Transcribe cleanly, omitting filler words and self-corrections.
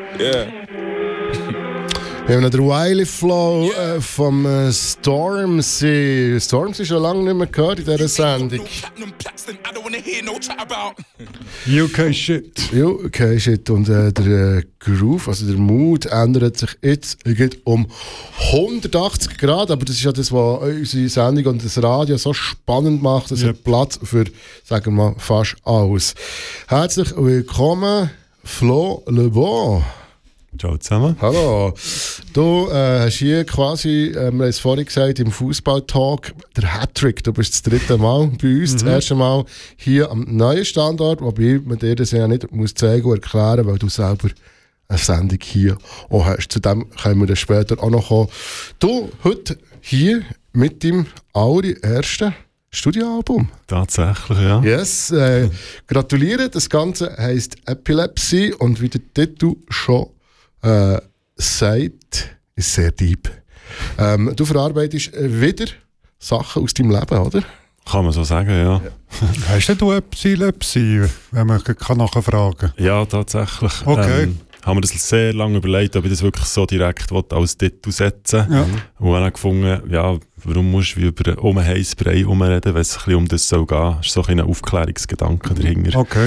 Yeah. Wir haben noch den Wiley Flow vom Stormzy. Stormzy schon lange nicht mehr gehört in dieser Sendung. UK Shit. UK Shit. Und der Groove, also der Mood, ändert sich jetzt um 180 Grad. Aber das ist ja das, was unsere Sendung und das Radio so spannend macht. Es hat Platz für, sagen wir mal, fast alles. Herzlich willkommen, Flo Le Bon. Ciao zusammen. Hallo. Du hast hier quasi, wir haben es vorhin gesagt, im Fußball-Talk, der Hattrick. Du bist das dritte Mal bei uns, das erste Mal hier am neuen Standort, wobei man dir das ja nicht muss zeigen und erklären, weil du selber eine Sendung hier auch hast. Zu dem können wir dann später auch noch kommen. Du, heute hier mit deinem allerersten Studioalbum. Tatsächlich, ja. Yes, gratuliere. Das Ganze heisst Epilepsy und wie der Titel schon sagt, ist sehr deep. Du verarbeitest wieder Sachen aus deinem Leben, oder? Kann man so sagen, ja. Hast du Epilepsie, wenn man nachfragen kann? Ja, tatsächlich. Okay. Haben wir das sehr lange überlegt, ob ich das wirklich so direkt als Titel setzen will. Ja. Und dann gefunden, ja, warum musst du über einen heißen Brei herumreden, wenn es ein bisschen um das soll gehen. Das ist so ein Aufklärungsgedanke dahinter. Okay.